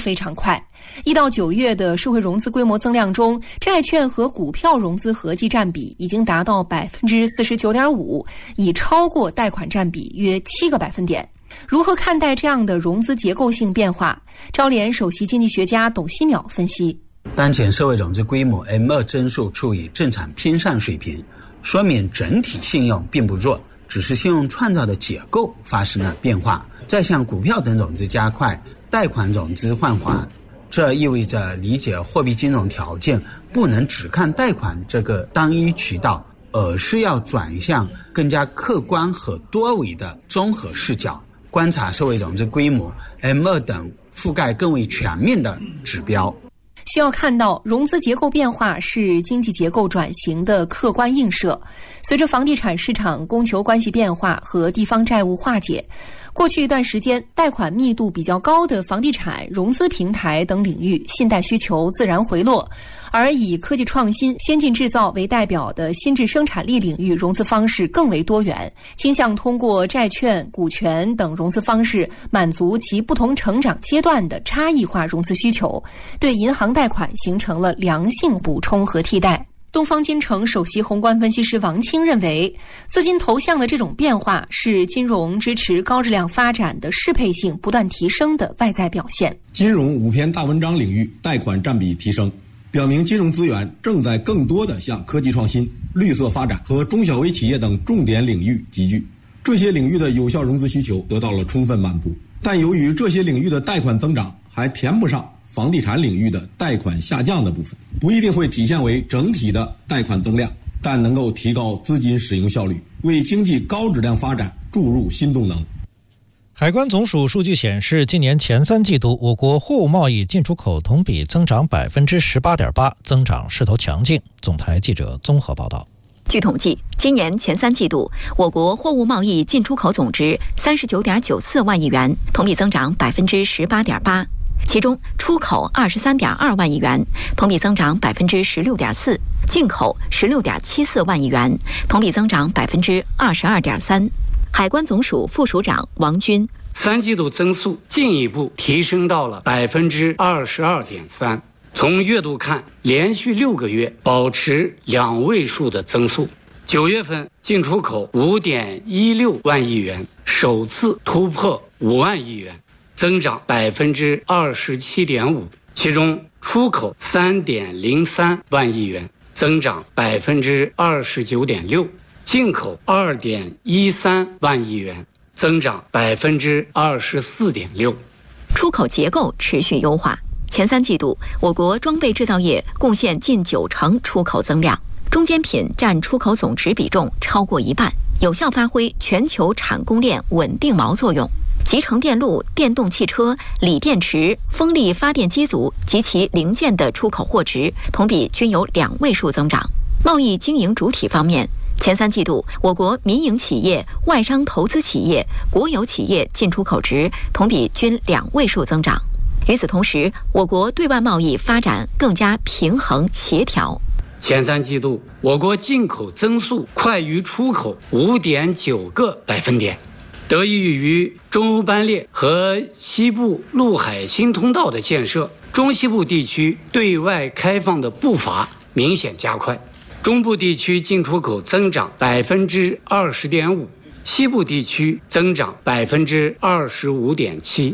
非常快。1到9月的社会融资规模增量中，债券和股票融资合计占比已经达到 49.5%， 已超过贷款占比约7个百分点。如何看待这样的融资结构性变化？招联首席经济学家董希淼分析， 当前社会融资规模 M2 增速处于正常偏上水平，说明整体信用并不弱，只是信用创造的结构发生了变化。再向股票等融资加快，贷款融资放缓，这意味着理解货币金融条件不能只看贷款这个单一渠道，而是要转向更加客观和多维的综合视角，观察社会融资规模 M2 等覆盖更为全面的指标。 需要看到，融资结构变化是经济结构转型的客观映射。随着房地产市场供求关系变化和地方债务化解，过去一段时间，贷款密度比较高的房地产、融资平台等领域信贷需求自然回落，而以科技创新、先进制造为代表的新质生产力领域融资方式更为多元，倾向通过债券、股权等融资方式满足其不同成长阶段的差异化融资需求，对银行贷款形成了良性补充和替代。东方金城首席宏观分析师王清认为，资金投向的这种变化是金融支持高质量发展的适配性不断提升的外在表现。 金融5篇大文章领域贷款占比提升，表明金融资源正在更多地向科技创新、绿色发展和中小微企业等重点领域集聚。这些领域的有效融资需求得到了充分满足，但由于这些领域的贷款增长还填不上房地产领域的贷款下降的部分，不一定会体现为整体的贷款增量，但能够提高资金使用效率，为经济高质量发展注入新动能。 海关总署数据显示，今年前3季度我国货物贸易进出口同比增长 18.8%， 增长势头强劲。总台记者综合报道。 据统计，今年前3季度，我国货物贸易进出口总值 39.94 万亿元，同比增长 18.8%。其中出口 23.2 万亿元，同比增长 16.4%， 进口 16.74 万亿元，同比增长 22.3%。 海关总署副署长王军 ，3季度增速进一步提升到了 22.3%。 从月度看，连续6个月保持2位数的增速。9月份进出口 5.16 万亿元，首次突破5万亿元，增长 27.5%， 其中出口 3.03 万亿元，增长 29.6%， 进口 2.13 万亿元，增长 24.6%。 出口结构持续优化，前3季度我国装备制造业贡献近90%出口增量，中间品占出口总值比重超过1半，有效发挥全球产供链稳定锚作用。集成电路、电动汽车、锂电池、风力发电机组及其零件的出口货值同比均有2位数增长。贸易经营主体方面，前3季度我国民营企业、外商投资企业、国有企业进出口值同比均2位数增长。与此同时，我国对外贸易发展更加平衡协调。 前3季度，我国进口增速快于出口 5.9个百分点。得益于中欧班列和西部陆海新通道的建设，中西部地区对外开放的步伐明显加快。中部地区进出口增长 20.5%， 西部地区增长 25.7%。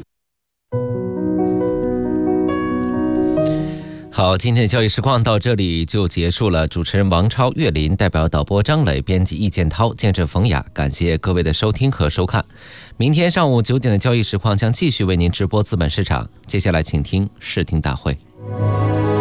好，今天的交易实况到这里就结束了。主持人王超、岳林，代表导播张磊，编辑易建涛，监制冯雅，感谢各位的收听和收看。明天上午9点的交易实况将继续为您直播资本市场。接下来请听视听大会。